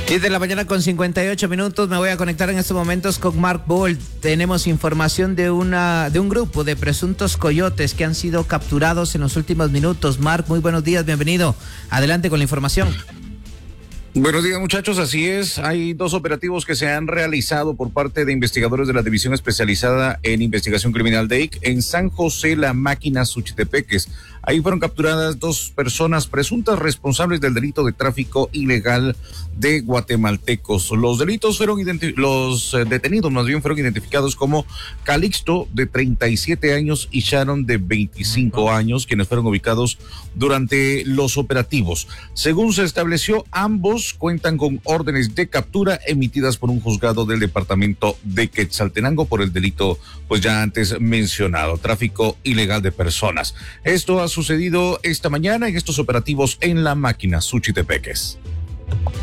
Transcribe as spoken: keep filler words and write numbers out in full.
diez de la mañana con cincuenta y ocho minutos. Me voy a conectar en estos momentos con Mark Bolt. Tenemos información de una de un grupo de presuntos coyotes que han sido capturados en los últimos minutos. Mark, muy buenos días, bienvenido. Adelante con la información. Buenos días, muchachos. Así es, hay dos operativos que se han realizado por parte de investigadores de la División Especializada en Investigación Criminal D E I C en San José La Máquina, Suchitepeques. Ahí fueron capturadas dos personas presuntas responsables del delito de tráfico ilegal de guatemaltecos. Los delitos fueron identi- los eh, detenidos más bien fueron identificados como Calixto, de treinta y siete años, y Sharon, de veinticinco años, quienes fueron ubicados durante los operativos. Según se estableció, ambos cuentan con órdenes de captura emitidas por un juzgado del departamento de Quetzaltenango por el delito, pues ya antes mencionado, tráfico ilegal de personas. Esto ha sucedido esta mañana en estos operativos en La Máquina, Suchitepeques.